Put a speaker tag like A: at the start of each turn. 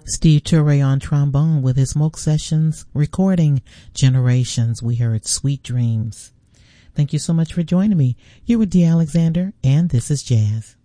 A: Steve Turre on trombone with his Smoke Sessions recording Generations. We heard Sweet Dreams. Thank you so much for joining me. You're with Dee Alexander, and this is Jazz.